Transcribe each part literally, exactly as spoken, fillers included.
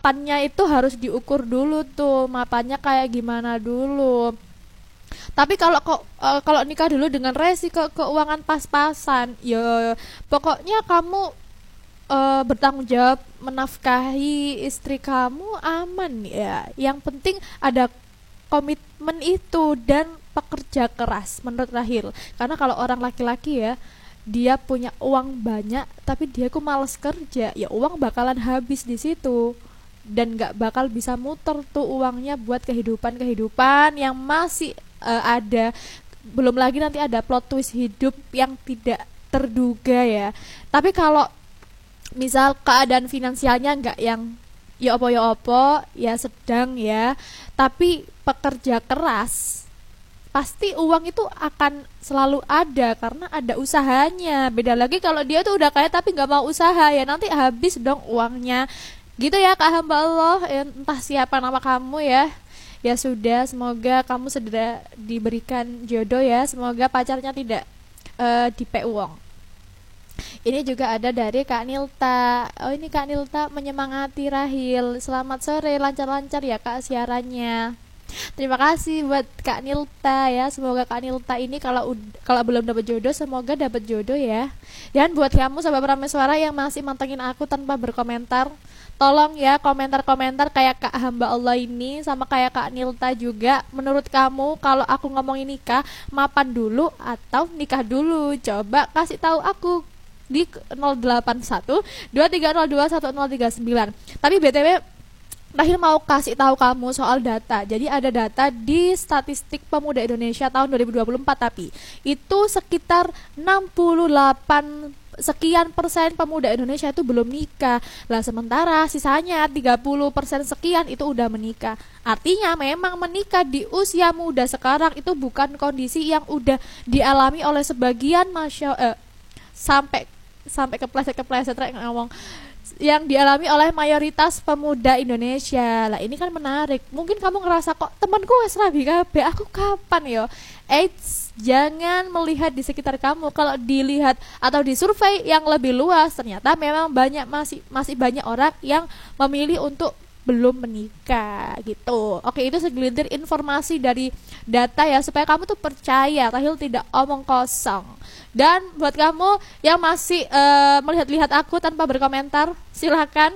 mapannya itu harus diukur dulu tuh, mapannya kayak gimana dulu. Tapi kalau kok uh, kalau nikah dulu dengan resiko keuangan pas-pasan, ya pokoknya kamu uh, bertanggung jawab menafkahi istri kamu aman ya. Yang penting ada komitmen itu dan pekerja keras menurut Rahil. Karena kalau orang laki-laki ya, dia punya uang banyak tapi dia kok males kerja, ya uang bakalan habis di situ dan nggak bakal bisa muter tuh uangnya buat kehidupan-kehidupan yang masih uh, ada. Belum lagi nanti ada plot twist hidup yang tidak terduga ya. Tapi kalau misal keadaan finansialnya nggak yang ya opo ya opo ya sedang ya, tapi pekerja keras, pasti uang itu akan selalu ada karena ada usahanya. Beda lagi kalau dia tuh udah kaya tapi nggak mau usaha, ya nanti habis dong uangnya. Gitu ya Kak hamba Allah, ya, entah siapa nama kamu ya. Ya sudah, semoga kamu segera diberikan jodoh ya. Semoga pacarnya tidak uh, dipe uang. Ini juga ada dari Kak Nilta. Oh ini Kak Nilta menyemangati Rahil. Selamat sore, lancar-lancar ya Kak siarannya. Terima kasih buat Kak Nilta ya. Semoga Kak Nilta ini kalau kalau belum dapat jodoh, semoga dapat jodoh ya. Dan buat kamu sahabat Prameswara yang masih mantengin aku tanpa berkomentar, tolong ya komentar-komentar kayak Kak hamba Allah ini sama kayak Kak Nilta juga. Menurut kamu kalau aku ngomongin nikah, mapan dulu atau nikah dulu? Coba kasih tahu aku di nol delapan satu dua tiga nol dua satu nol tiga sembilan. Tapi B T W Rahil mau kasih tahu kamu soal data. Jadi ada data di statistik pemuda Indonesia tahun dua ribu dua puluh empat, tapi itu sekitar enam puluh delapan sekian persen pemuda Indonesia itu belum nikah. Lah sementara sisanya tiga puluh persen sekian itu udah menikah. Artinya memang menikah di usia muda sekarang itu bukan kondisi yang udah dialami oleh sebagian masya eh, sampai sampai kepleset-kepleset ngomong yang dialami oleh mayoritas pemuda Indonesia. Lah ini kan menarik. Mungkin kamu ngerasa kok temanku wes rabi kabeh, aku kapan yo? Eits, jangan melihat di sekitar kamu. Kalau dilihat atau disurvei yang lebih luas, ternyata memang banyak masih masih banyak orang yang memilih untuk belum menikah gitu. Oke, itu segelintir informasi dari data ya, supaya kamu tuh percaya Rahil tidak omong kosong. Dan buat kamu yang masih uh, melihat-lihat aku tanpa berkomentar, silahkan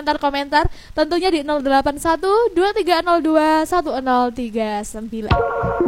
komentar-komentar tentunya di nol delapan satu dua tiga nol dua satu nol tiga sembilan.